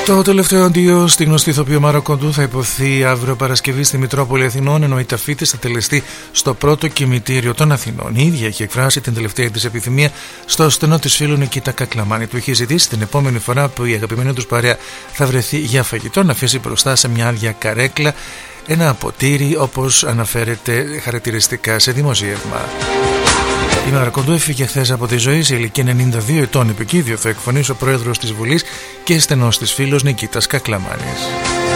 Το τελευταίο αντίο στη γνωστή ηθοποιό Μάρο Κοντού θα υποθεί αύριο Παρασκευή στη Μητρόπολη Αθηνών, ενώ η ταφή της θα τελεστεί στο πρώτο κημητήριο των Αθηνών. Η ίδια έχει εκφράσει την τελευταία της επιθυμία στο στενό της φίλου Νικήτα Κακλαμάνη. Του είχε ζητήσει την επόμενη φορά που η αγαπημένη τους παρέα θα βρεθεί για φαγητό να αφήσει μπροστά σε μια άδεια καρέκλα ένα ποτήρι, όπως αναφέρεται χαρακτηριστικά σε δημοσίευμα. Η Μάρο Κοντού έφυγε χθες από τη ζωή σε ηλικία 92 ετών. Επικίδιο θα εκφωνήσει ο πρόεδρος της Βουλής και στενός της φίλος Νικήτας Κακλαμάνης.